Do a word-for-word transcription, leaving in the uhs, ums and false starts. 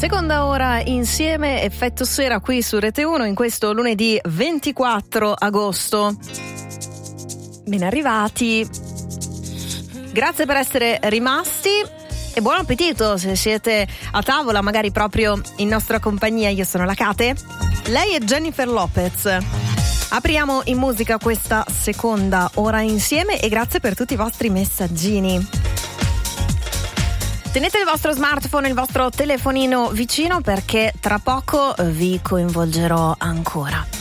Seconda ora insieme, Effetto Sera qui su Rete uno in questo lunedì ventiquattro agosto. Ben arrivati. Grazie per essere rimasti e buon appetito se siete a tavola, magari proprio in nostra compagnia. Io sono la Kate, lei è Jennifer Lopez. Apriamo in musica questa seconda ora insieme e grazie per tutti i vostri messaggini. Tenete il vostro smartphone, il vostro telefonino vicino perché tra poco vi coinvolgerò ancora.